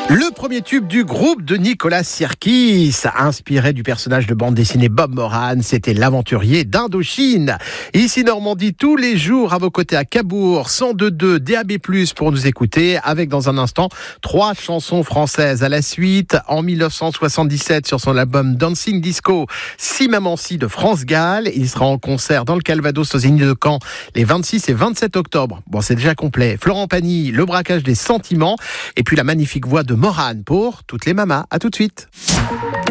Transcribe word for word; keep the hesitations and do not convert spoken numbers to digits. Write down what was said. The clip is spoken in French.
Le premier tube du groupe de Nicolas Sirkis, inspiré du personnage de bande dessinée Bob Moran, c'était l'aventurier d'Indochine. Ici Normandie, tous les jours à vos côtés à Cabourg, cent deux virgule deux D A B plus, pour nous écouter, avec dans un instant trois chansons françaises à la suite. En dix-neuf cent soixante-dix-sept, sur son album Dancing Disco, Si Maman Si de France Gall. Il sera en concert dans le Calvados aux Zénith de Caen les vingt-six et vingt-sept octobre. Bon, c'est déjà complet. Florent Pagny, Le braquage des sentiments, et puis la magnifique voix de Morane pour Toutes les mamas. À tout de suite.